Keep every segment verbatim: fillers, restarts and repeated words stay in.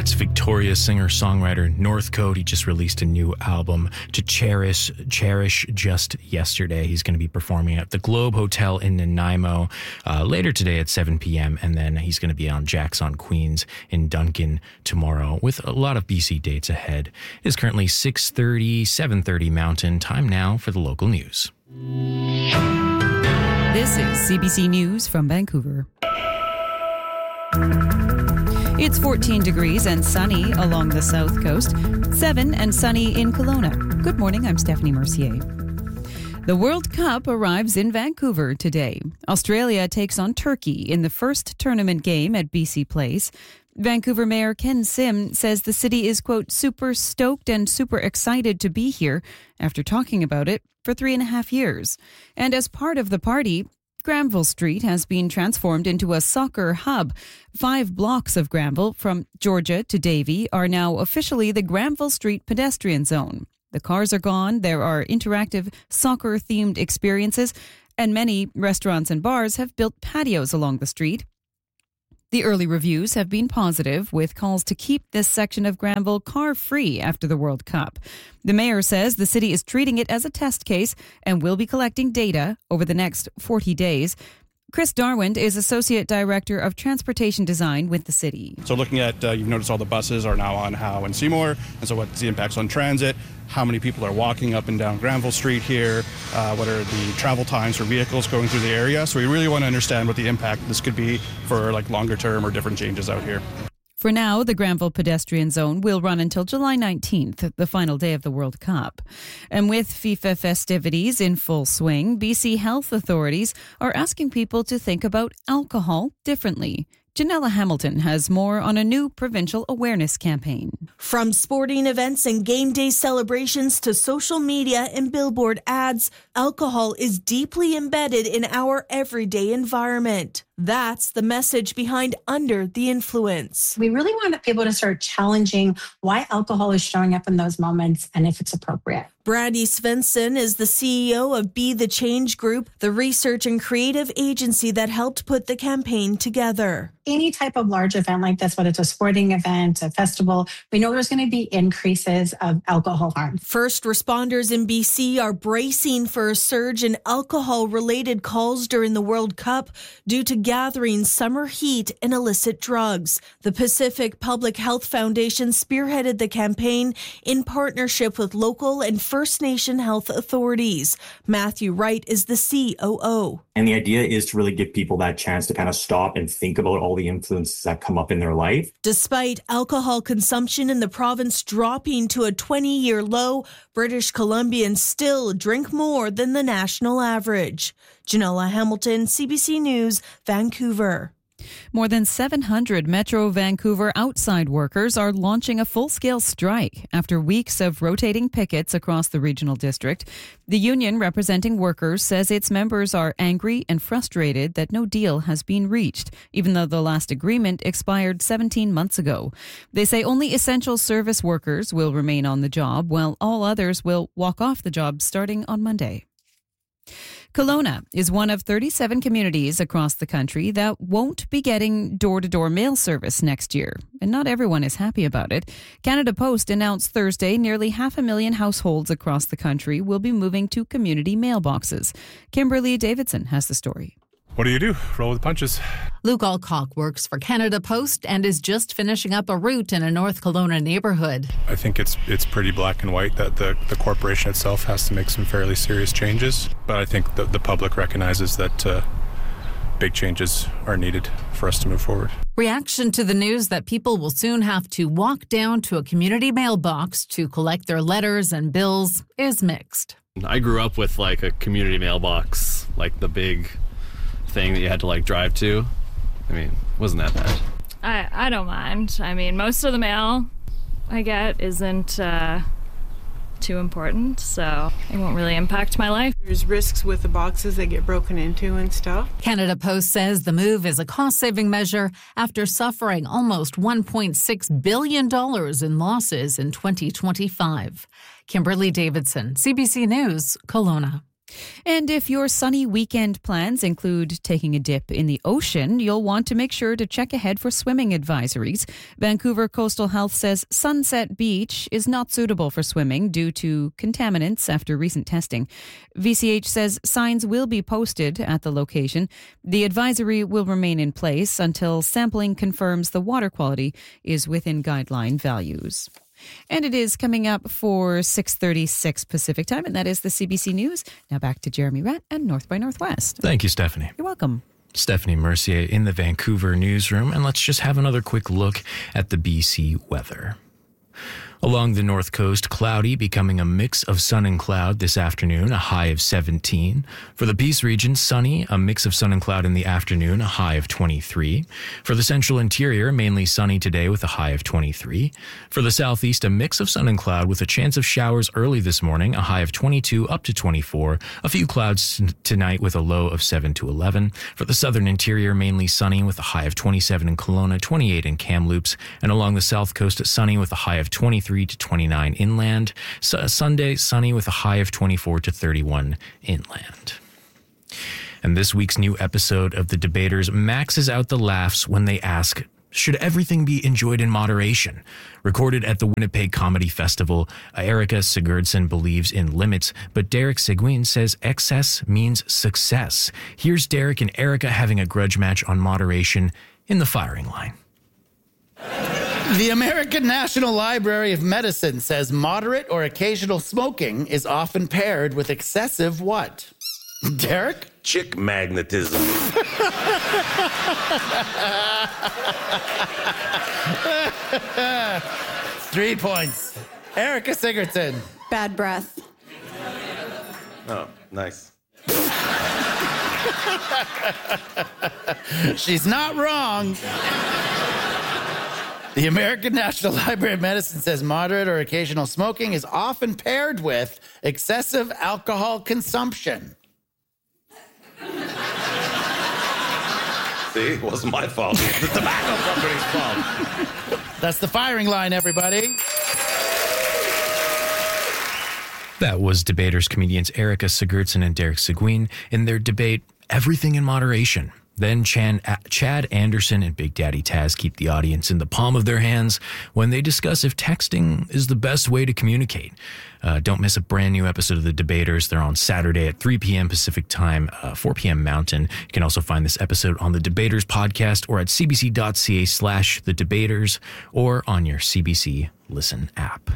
That's Victoria singer-songwriter Northcote. He just released a new album, To Cherish, Cherish just yesterday. He's going to be performing at the Globe Hotel in Nanaimo uh, later today at seven p.m. And then he's going to be on Jack's on Queens in Duncan tomorrow with a lot of B C dates ahead. It is currently six thirty, seven thirty Mountain. Time now for the local news. This is C B C News from Vancouver. It's fourteen degrees and sunny along the south coast, seven and sunny in Kelowna. Good morning, I'm Stephanie Mercier. The World Cup arrives in Vancouver today. Australia takes on Turkey in the first tournament game at B C Place. Vancouver Mayor Ken Sim says the city is, quote, super stoked and super excited to be here after talking about it for three and a half years. And as part of the party, Granville Street has been transformed into a soccer hub. Five blocks of Granville, from Georgia to Davie, are now officially the Granville Street pedestrian zone. The cars are gone, there are interactive soccer-themed experiences, and many restaurants and bars have built patios along the street. The early reviews have been positive, with calls to keep this section of Granville car-free after the World Cup. The mayor says the city is treating it as a test case and will be collecting data over the next forty days. Chris Darwin is Associate Director of Transportation Design with the city. So looking at, uh, you've noticed all the buses are now on Howe and Seymour, and so what's the impacts on transit, how many people are walking up and down Granville Street here, uh, what are the travel times for vehicles going through the area. So we really want to understand what the impact this could be for like longer term or different changes out here. For now, the Granville pedestrian zone will run until July nineteenth, the final day of the World Cup. And with FIFA festivities in full swing, B C health authorities are asking people to think about alcohol differently. Janella Hamilton has more on a new provincial awareness campaign. From sporting events and game day celebrations to social media and billboard ads, alcohol is deeply embedded in our everyday environment. That's the message behind Under the Influence. We really want people to start challenging why alcohol is showing up in those moments and if it's appropriate. Brandy Svensson is the C E O of Be the Change Group, the research and creative agency that helped put the campaign together. Any type of large event like this, whether it's a sporting event, a festival, we know there's going to be increases of alcohol harm. First responders in B C are bracing for a surge in alcohol-related calls during the World Cup due to gathering summer heat and illicit drugs. The Pacific Public Health Foundation spearheaded the campaign in partnership with local and First Nation health authorities. Matthew Wright is the C O O. And the idea is to really give people that chance to kind of stop and think about all the influences that come up in their life. Despite alcohol consumption in the province dropping to a twenty-year low, British Columbians still drink more than the national average. Janella Hamilton, C B C News, Vancouver. More than seven hundred Metro Vancouver outside workers are launching a full-scale strike after weeks of rotating pickets across the regional district. The union representing workers says its members are angry and frustrated that no deal has been reached, even though the last agreement expired seventeen months ago. They say only essential service workers will remain on the job, while all others will walk off the job starting on Monday. Kelowna is one of thirty-seven communities across the country that won't be getting door-to-door mail service next year, and not everyone is happy about it. Canada Post announced Thursday nearly half a million households across the country will be moving to community mailboxes. Kimberly Davidson has the story. What do you do? Roll with the punches. Luke Alcock works for Canada Post and is just finishing up a route in a North Kelowna neighborhood. I think it's it's pretty black and white that the, the corporation itself has to make some fairly serious changes. But I think the, the public recognizes that uh, big changes are needed for us to move forward. Reaction to the news that people will soon have to walk down to a community mailbox to collect their letters and bills is mixed. I grew up with like a community mailbox, like the big thing that you had to like drive to. I mean, wasn't that bad. I, I don't mind. I mean, most of the mail I get isn't uh, too important, so it won't really impact my life. There's risks with the boxes that get broken into and stuff. Canada Post says the move is a cost-saving measure after suffering almost one point six billion dollars in losses in twenty twenty-five. Kimberly Davidson, C B C News, Kelowna. And if your sunny weekend plans include taking a dip in the ocean, you'll want to make sure to check ahead for swimming advisories. Vancouver Coastal Health says Sunset Beach is not suitable for swimming due to contaminants after recent testing. V C H says signs will be posted at the location. The advisory will remain in place until sampling confirms the water quality is within guideline values. And it is coming up for six thirty-six Pacific time, and that is the C B C News. Now back to Jeremy Ratt and North by Northwest. Thank you, Stephanie. You're welcome. Stephanie Mercier in the Vancouver newsroom, and let's just have another quick look at the B C weather. Along the north coast, cloudy, becoming a mix of sun and cloud this afternoon, a high of seventeen. For the Peace region, sunny, a mix of sun and cloud in the afternoon, a high of twenty-three. For the central interior, mainly sunny today with a high of twenty-three. For the southeast, a mix of sun and cloud with a chance of showers early this morning, a high of twenty-two up to twenty-four. A few clouds tonight with a low of seven to eleven. For the southern interior, mainly sunny with a high of twenty-seven in Kelowna, twenty-eight in Kamloops. And along the south coast, sunny with a high of twenty-three to twenty-nine inland. So Sunday, sunny with a high of twenty-four to thirty-one inland. And this week's new episode of The Debaters maxes out the laughs when they ask, should everything be enjoyed in moderation? Recorded at the Winnipeg Comedy Festival, Erica Sigurdsson believes in limits, but Derek Seguin says excess means success. Here's Derek and Erica having a grudge match on moderation in the firing line. The American National Library of Medicine says moderate or occasional smoking is often paired with excessive what? Derek? Chick magnetism. Three points. Erica Sigurdsson. Bad breath. Oh, nice. She's not wrong. The American National Library of Medicine says moderate or occasional smoking is often paired with excessive alcohol consumption. See, it wasn't my fault. It's the tobacco company's fault. That's the firing line, everybody. That was debaters comedians Erica Sigurdsson and Derek Seguin in their debate, Everything in Moderation. Then Chan, Chad Anderson and Big Daddy Taz keep the audience in the palm of their hands when they discuss if texting is the best way to communicate. Uh, don't miss a brand new episode of The Debaters. They're on Saturday at three p.m. Pacific time, uh, four p.m. Mountain. You can also find this episode on the Debaters podcast or at cbc.ca slash The Debaters or on your C B C Listen app.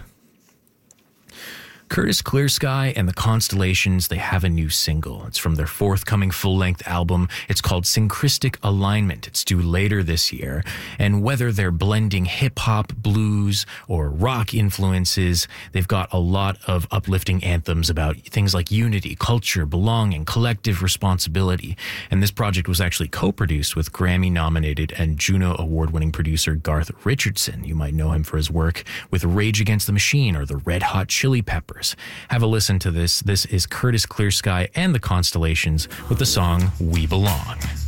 Curtis Clearsky and the Constellations, they have a new single. It's from their forthcoming full-length album. It's called Synchristic Alignment. It's due later this year. And whether they're blending hip-hop, blues, or rock influences, they've got a lot of uplifting anthems about things like unity, culture, belonging, collective responsibility. And this project was actually co-produced with Grammy-nominated and Juno Award-winning producer Garth Richardson. You might know him for his work with Rage Against the Machine or the Red Hot Chili Peppers. Have a listen to this. This is Curtis Clearsky and the Constellations with the song We Belong.